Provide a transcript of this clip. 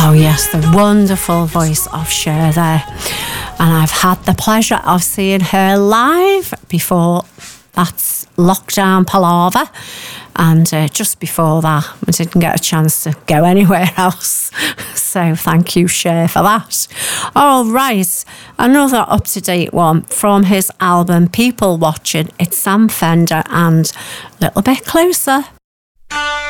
Oh yes, the wonderful voice of Cher there. And I've had the pleasure of seeing her live before that lockdown palaver. And just before that, I didn't get a chance to go anywhere else. So thank you, Cher, for that. All right, another up-to-date one from his album People Watching. It's Sam Fender and Little Bit Closer.